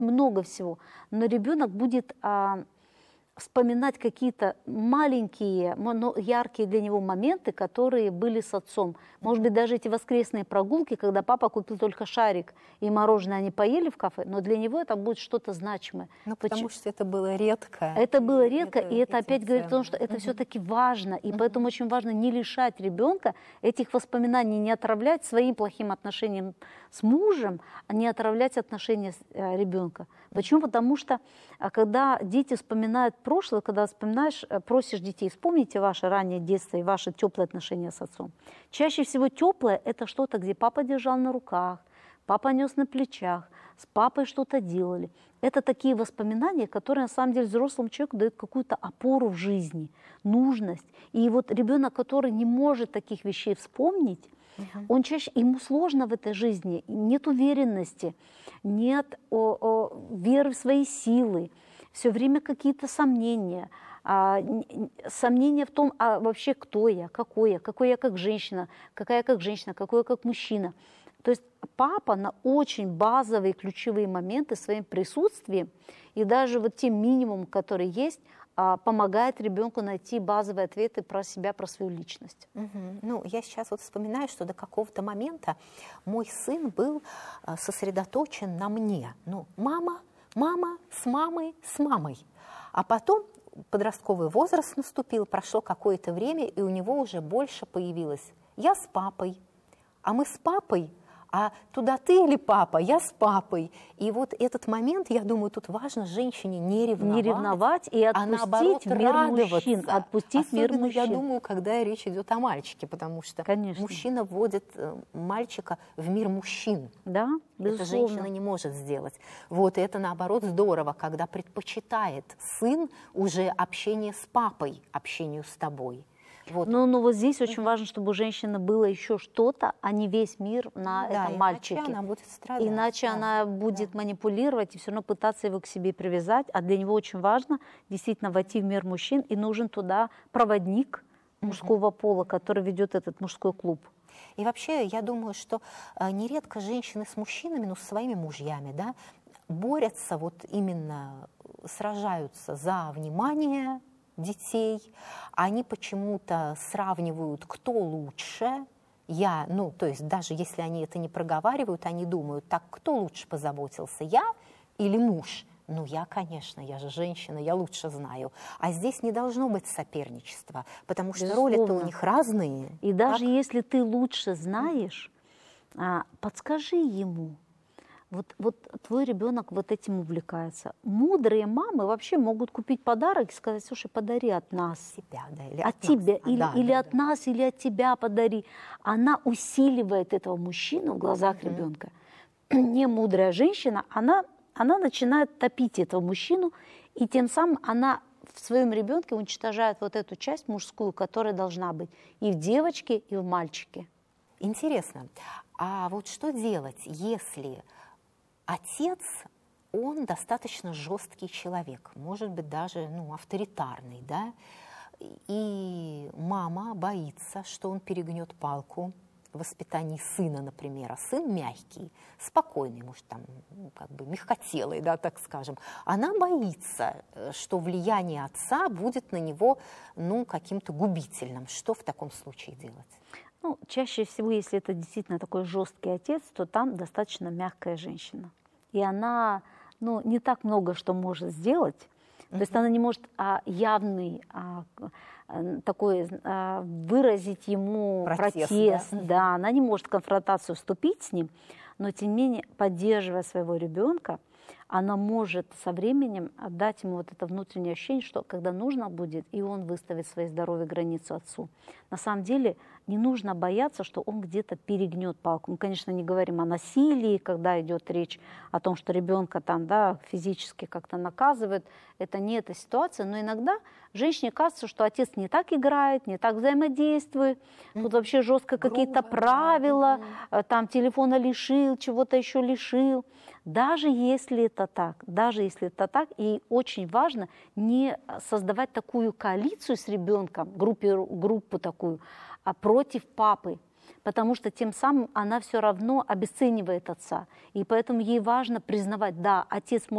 много всего, но ребенок будет вспоминать какие-то маленькие, но яркие для него моменты, которые были с отцом. Может быть, даже эти воскресные прогулки, когда папа купил только шарик и мороженое они поели в кафе, но для него это будет что-то значимое. Ну, потому что это было редко. Это было редко, и это опять говорит о том, что это все-таки важно, и поэтому очень важно не лишать ребенка этих воспоминаний, не отравлять своим плохим отношением с мужем, а не отравлять отношения ребенка. Почему? Потому что когда дети вспоминают прошлое, когда вспоминаешь, просишь детей, вспомните ваше раннее детство и ваши теплые отношения с отцом. Чаще всего теплое – это что-то, где папа держал на руках, папа нес на плечах, с папой что-то делали. Это такие воспоминания, которые на самом деле взрослому человеку дают какую-то опору в жизни, нужность. И вот ребенок, который не может таких вещей вспомнить, он чаще, ему сложно в этой жизни, нет уверенности, нет веры в свои силы, все время какие-то сомнения, сомнения в том, вообще кто я, какой я как женщина, какая я как женщина, какой я как мужчина. То есть папа на очень базовые ключевые моменты своим присутствием и даже вот тем минимумом, который есть, помогает ребенку найти базовые ответы про себя, про свою личность. Ну, я сейчас вот вспоминаю, что до какого-то момента мой сын был сосредоточен на мне. Ну, мама, с мамой. А потом подростковый возраст наступил, прошло какое-то время, и у него уже больше появилось «я с папой», а мы с папой, а туда ты или папа, я с папой. И вот этот момент, я думаю, тут важно женщине не ревновать. Не ревновать и отпустить наоборот, мир мужчин. Отпустить мир мужчин. Я думаю, когда речь идет о мальчике, потому что мужчина вводит мальчика в мир мужчин. Да, безусловно. Это женщина не может сделать. Вот, и это, наоборот, здорово, когда предпочитает сын уже общение с папой, общению с тобой. Вот. Но вот здесь очень важно, чтобы у женщины было еще что-то, а не весь мир на этом мальчике. Иначе она будет страдать. Иначе она будет манипулировать и все равно пытаться его к себе привязать. А для него очень важно действительно войти в мир мужчин, и нужен туда проводник мужского пола, который ведет этот мужской клуб. И вообще, я думаю, что нередко женщины с мужчинами, ну, с своими мужьями, да, борются, вот именно сражаются за внимание детей, они почему-то сравнивают, кто лучше. Ну, то есть даже если они это не проговаривают, они думают, так, кто лучше позаботился, я или муж? Ну, я, конечно, я же женщина, я лучше знаю. А здесь не должно быть соперничества, потому что роли-то у них разные. И даже если ты лучше знаешь, подскажи ему. Вот твой ребенок вот этим увлекается. Мудрые мамы вообще могут купить подарок и сказать: слушай, подари от нас. Себя, да, или от тебя, или от нас, или от тебя подари. Она усиливает этого мужчину в глазах ребенка. Не мудрая женщина, она начинает топить этого мужчину, и тем самым она в своем ребенке уничтожает вот эту часть мужскую, которая должна быть и в девочке, и в мальчике. Интересно. А вот что делать, если отец, он достаточно жесткий человек, может быть, даже авторитарный, да? И мама боится, что он перегнет палку в воспитании сына, например, а сын мягкий, спокойный, может, там, как бы мягкотелый, да, так скажем. Она боится, что влияние отца будет на него, каким-то губительным. Что в таком случае делать? Ну, чаще всего, если это действительно такой жесткий отец, то там достаточно мягкая женщина. И она, не так много что может сделать. То есть она не может явный такой выразить ему протест. Да, она не может в конфронтацию вступить с ним, но тем не менее, поддерживая своего ребенка, она может со временем отдать ему вот это внутреннее ощущение, что когда нужно будет, и он выставит свои здоровые границы отцу. На самом деле не нужно бояться, что он где-то перегнет палку. Мы, конечно, не говорим о насилии, когда идет речь о том, что ребенка там, физически как-то наказывают. Это не эта ситуация, но иногда женщине кажется, что отец не так играет, не так взаимодействует. Тут вообще жестко какие-то правила, там телефона лишил, чего-то еще лишил. Даже если это так, и очень важно не создавать такую коалицию с ребенком, группу такую, против папы, потому что тем самым она все равно обесценивает отца. И поэтому ей важно признавать, да, отец может